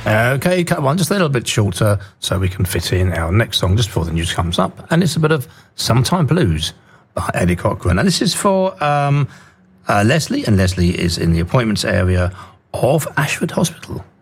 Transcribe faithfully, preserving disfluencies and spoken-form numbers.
Okay, cut one just a little bit shorter so we can fit in our next song just before the news comes up. And it's a bit of Sometime Blues by Eddie Cochran. And this is for um, uh, Leslie, and Leslie is in the appointments area of Ashford Hospital.